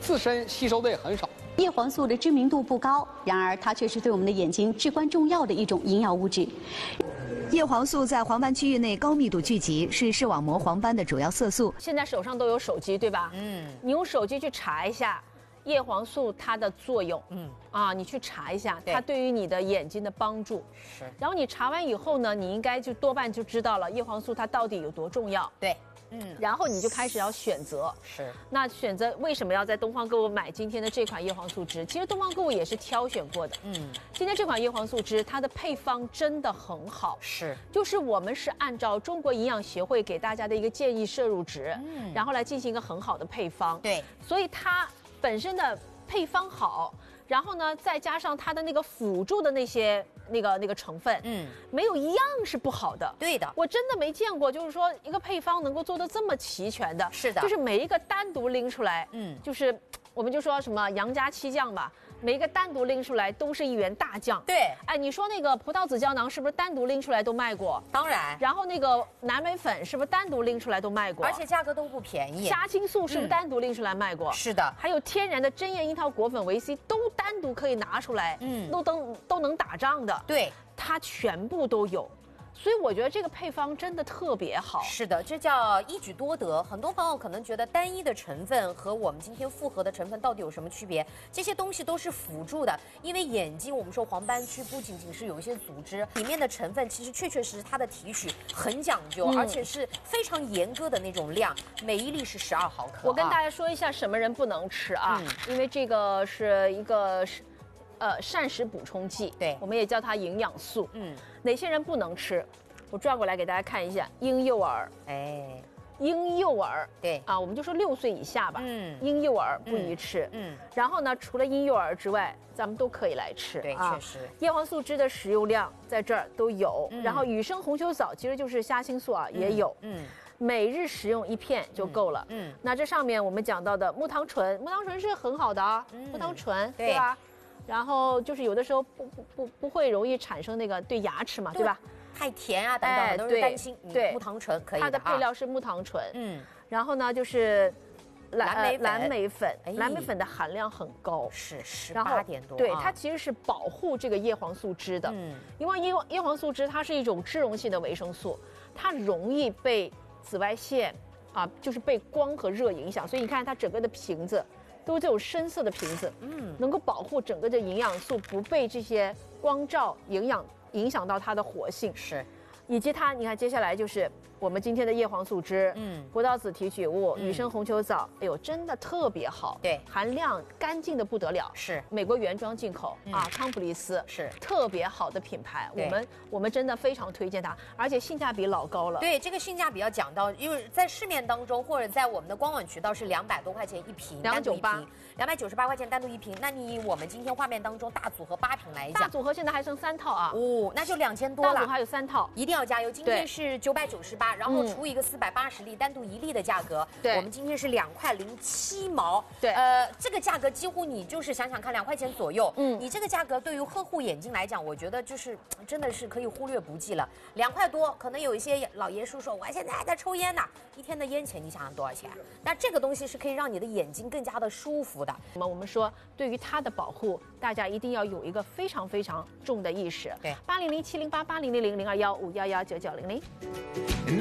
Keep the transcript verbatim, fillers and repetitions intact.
自身吸收的也很少。 叶黄素的知名度不高，然而它却是对我们的眼睛至关重要的一种营养物质。 叶黄素在黄斑区域内高密度聚集，是视网膜黄斑的主要色素。 现在手上都有手机，对吧？ 嗯， 你用手机去查一下叶黄素它的作用。嗯，啊，你去查一下它对于你的眼睛的帮助。 是。 然后你查完以后呢，你应该就多半就知道了叶黄素它到底有多重要。 对。嗯， 然后你就开始要选择， 是。 那选择为什么要在东方购物买今天的这款叶黄素汁？其实东方购物也是挑选过的。嗯，今天这款叶黄素汁，它的配方真的很好。 是， 就是我们是按照中国营养协会给大家的一个建议摄入值，嗯，然后来进行一个很好的配方。 对， 所以它本身的配方好，然后呢，再加上它的那个辅助的那些。那个那个成分，嗯，没有一样是不好的。 对的， 我真的没见过，就是说一个配方能够做得这么齐全的。 是的， 就是每一个单独拎出来，嗯，就是我们就说什么杨家七酱吧，每一个单独拎出来都是一员大将。 对， 哎，你说那个葡萄籽胶囊是不是单独拎出来都卖过？ 当然。 然后那个蓝莓粉是不是单独拎出来都卖过？ 而且价格都不便宜。 虾青素是不是单独拎出来卖过？ 嗯、是的。 还有天然的针叶樱桃果粉维 C 都单独可以拿出来，嗯，都都都能打仗的。 对。 它全部都有，所以我觉得这个配方真的特别好。 是的，这叫一举多得。很多朋友可能觉得单一的成分和我们今天复合的成分到底有什么区别？这些东西都是辅助的，因为眼睛我们说黄斑区不仅仅是有一些组织，里面的成分其实确确实实它的提取很讲究，嗯、而且是非常严格的那种量，每一粒是十二毫克。 我跟大家说一下什么人不能吃啊，嗯、因为这个是一个是。呃，膳食补充剂， 对， 我们也叫它营养素。 嗯， 哪些人不能吃？我转过来给大家看一下，婴幼儿， 哎， 婴幼儿， 对啊，我们就说六岁以下吧， 嗯， 婴幼儿不宜吃。 嗯， 然后呢，除了婴幼儿之外，咱们都可以来吃。 对， 啊、 确实， 叶黄素汁的食用量在这儿都有，嗯、然后羽生红球藻其实就是虾青素啊，嗯、也有。嗯。每日食用一片就够了。嗯，嗯那这上面我们讲到的木糖醇，木糖醇是很好的啊，嗯、木糖醇，对吧？然后就是有的时候不不不不会容易产生那个对牙齿嘛，对吧？ 太甜啊等等，很多人担心。对，木糖醇可以的。 它的配料是木糖醇。 嗯， 然后呢就是蓝莓蓝莓粉，蓝莓粉的含量很高， 是十八点多。 对，它其实是保护这个叶黄素汁的。嗯，因为叶叶黄素汁它是一种脂溶性的维生素，它容易被紫外线啊，就是被光和热影响，所以你看它整个的瓶子。都这种深色的瓶子，嗯，能够保护整个的营养素不被这些光照营养影响到它的活性， 是， 以及它，你看接下来就是我们今天的叶黄素汁，嗯，葡萄籽提取物、羽生红球藻，哎呦，真的特别好， 对， 含量干净的不得了， 是美国原装进口、嗯、啊，康普利斯是特别好的品牌，我们我们真的非常推荐它，而且性价比老高了。 对，这个性价比要讲到，因为在市面当中或者在我们的官网渠道是两百多块钱一瓶， 两百九十八， 两百九十八块钱单独一瓶。那你以我们今天画面当中大组合八瓶来讲， 大组合现在还剩三套啊， 哦，那就两千多了。 大组合还有三套， 一定要加油。今天是九百九十八，然后除一个四百八十粒，单独一粒的价格， 对， 我们今天是两块零七毛， 对， 呃，这个价格几乎你就是想想看，两块钱左右，嗯，你这个价格对于呵护眼睛来讲，我觉得就是真的是可以忽略不计了。两块多，可能有一些老爷叔说，我现在还在抽烟呢，一天的烟钱你想想多少钱？那这个东西是可以让你的眼睛更加的舒服的。 那么我们说，对于它的保护，大家一定要有一个非常非常重的意识。 对， 八零零七零八八零零零零二幺五幺幺九九零零。